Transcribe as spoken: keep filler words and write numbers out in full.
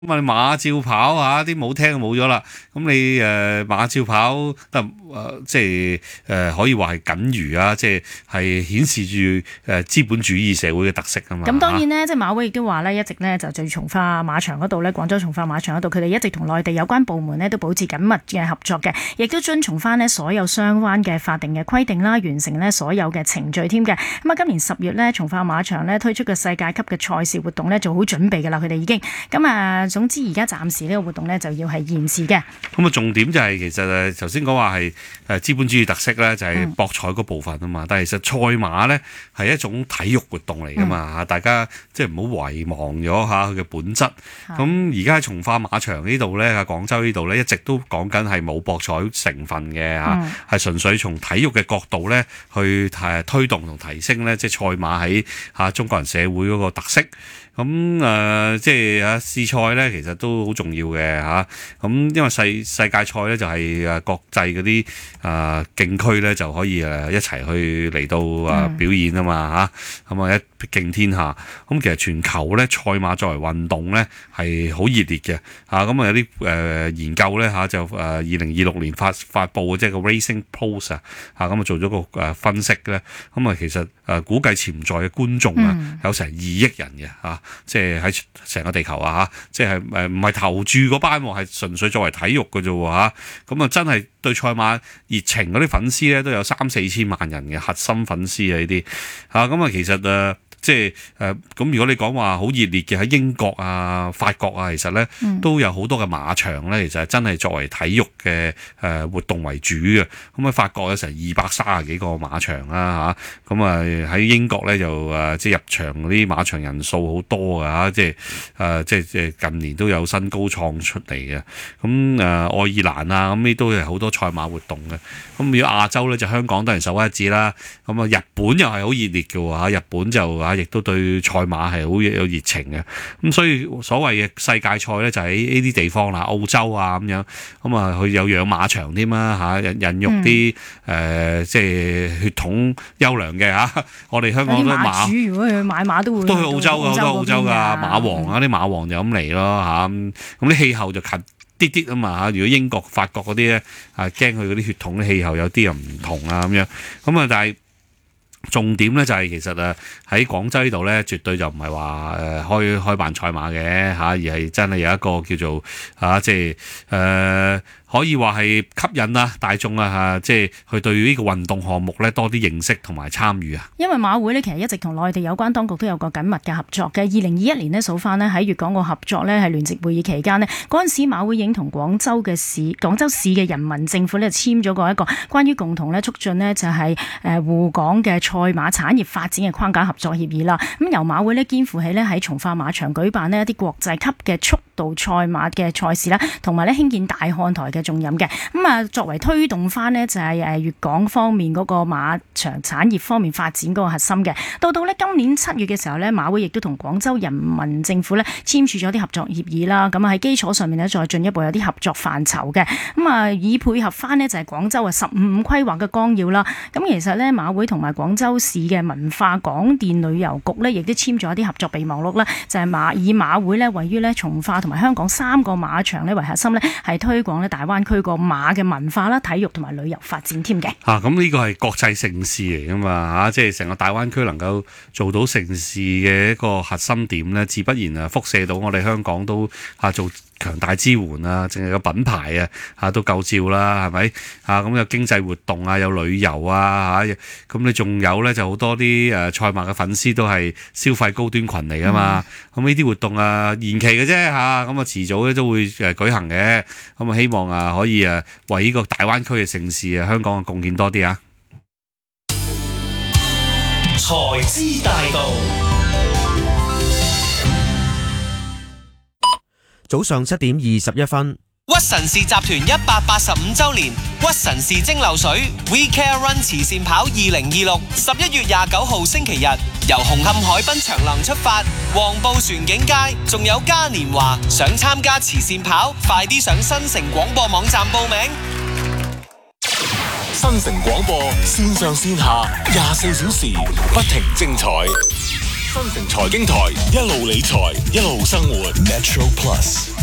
咁啊，你馬照跑嚇，啲冇聽就冇咗啦。咁你誒、呃、馬照跑得誒、呃，即係誒、呃、可以話係僅餘啊，即係係顯示住誒、呃、資本主義社會嘅特色啊嘛。 咁當然呢，即係馬會亦都話呢，一直呢就最從化馬場嗰度呢，廣州從化馬場嗰度，佢哋一直同內地有關部門呢都保持緊密嘅合作嘅，亦都遵從翻呢所有相關嘅法定嘅規定啦，完成呢所有嘅程序添嘅。咁啊，今年十月呢，從化馬場呢推出嘅世界級嘅賽事活動呢，做好準備㗎啦，佢哋已經咁啊。總之而家暫時呢個活動呢，就要係延遲嘅。 咁啊，重點就係、是、其實誒頭先講話係誒資本主義特色咧，就係博彩嗰部分啊嘛。嗯、但係其實賽馬咧係一種體育活動嚟噶嘛嚇，嗯、大家即係唔好遺忘咗嚇佢嘅本質。咁而家喺從化馬場呢度咧，廣州呢度咧一直都講緊係冇博彩成分嘅嚇，係、嗯、純粹從體育嘅角度咧去誒推動同提升咧，即係賽馬喺嚇中國人社會嗰個特色。咁誒、呃，即係啊試賽咧，其實都好重要嘅嚇。咁因為世世界賽咧就係誒國際嗰啲誒競區咧就可以誒一齊去嚟到誒表演啊嘛嚇。咁啊一競天下。咁其實全球咧賽馬作為運動咧係好熱烈嘅嚇。咁啊有啲誒研究咧嚇就誒二零二六年發發布嘅即係個 Racing Post 啊嚇，咁啊做咗個誒分析咧。咁啊其實誒估計潛在嘅觀眾啊有成二億人嘅嚇。即係喺成個地球啊嚇，即係誒唔係投注嗰班喎，係純粹作為體育嘅啫喎嚇。咁啊真係對賽馬熱情嗰啲粉絲咧都有三四千萬人嘅核心粉絲啊呢啲嚇。咁啊其實誒。即係誒咁，如果你講話好熱烈嘅喺英國啊、法國啊，其實咧都有好多嘅馬場咧，其實係真係作為體育嘅誒活動為主嘅。咁喺法國有成二百三十幾個馬場啦嚇，咁啊喺英國咧就誒即係入場嗰啲馬場人數好多㗎嚇，即係誒即係即係近年都有新高創出嚟嘅。咁誒愛爾蘭啊，咁呢都係好多賽馬活動嘅。咁如果亞洲咧就香港當然首屈一指啦。咁啊日本又係好熱烈嘅喎嚇，日本就亦都對賽馬係好有熱情嘅，咁所以所謂嘅世界賽咧就喺呢啲地方啦，澳洲啊咁樣，咁啊佢有養馬場添啦嚇，引引育啲誒、嗯呃、即係血統優良嘅嚇，我哋香港都馬主如果去買馬都會都去澳洲嘅，好多澳洲噶馬王啊，啲、嗯、馬王就咁嚟咯嚇，咁啲氣候就近啲啲啊嘛嚇，如果英國、法國嗰啲咧啊驚佢嗰啲血統啲氣候有啲又唔同啊咁樣，咁啊但係。重點咧就係其實誒喺廣州呢度咧，絕對就唔係話誒開開辦賽馬嘅嚇，而係真係有一個叫做嚇，即係誒可以話係吸引啊大眾啊嚇，即係去對呢個運動項目咧多啲認識同埋參與啊。 因為馬會咧其實一直同內地有關當局都有個緊密嘅合作嘅。二零二一年呢，數翻呢喺粵港澳合作呢係聯席會議期間呢，嗰陣時馬會已經同廣州嘅市廣州市嘅人民政府咧簽咗個一個關於共同咧促進呢就係誒滬港嘅賽馬產業發展嘅框架合作協議啦。咁由馬會呢肩負起呢喺從化馬場舉辦呢一啲國際級嘅速度賽馬嘅賽事啦，同埋呢興建大看台嘅重任嘅。咁啊作為推動翻呢就係誒粵港方面嗰個馬場產業方面發展嗰個核心嘅。到到呢今年七月嘅時候呢，馬會亦都同廣州人民政府呢簽署咗啲合作協議啦。咁啊喺基礎上面呢，再進一步有啲合作範疇嘅。咁啊以配合翻呢就係廣州嘅十五五規劃嘅綱要啦。咁其實呢，馬會同埋廣州市嘅文化廣電旅遊局呢，亦都簽咗一啲合作備忘錄啦。就係、是、馬以馬會呢位於呢從化同埋香港三個馬場呢為核心呢，係推廣呢大灣區個馬嘅文化啦、體育同埋旅遊發展添嘅。 嚇、啊，咁呢個係國際盛事嚟噶嘛嚇，即係成個大灣區能夠做到盛事嘅一個核心點呢，自不然啊輻射到我哋香港都嚇、啊、做強大支援啊，淨係個品牌啊嚇都夠照啦，係咪嚇？咁有經濟活動啊，有旅遊啊嚇，咁你仲有咧就好多啲誒賽馬嘅粉絲都係消費高端群嚟啊嘛。咁呢啲活動啊延期嘅啫嚇，咁啊遲早咧都會誒舉行嘅。咁啊希望啊可以誒為呢個大灣區嘅盛事啊香港嘅貢獻多啲啊！ 財資大道。 早上七點二十一分， 屈臣氏集團一百八十五周年屈臣氏蒸餾水 We Care Run 慈善跑二零二六，十一月廿九號星期日由紅磡海濱長廊出發，黃埔船景街仲有嘉年華。想參加慈善跑，快啲上新城廣播網站報名。 新城廣播線上線下廿四小時不停精彩。 新城財經台一路理財一路生活 Metro Plus。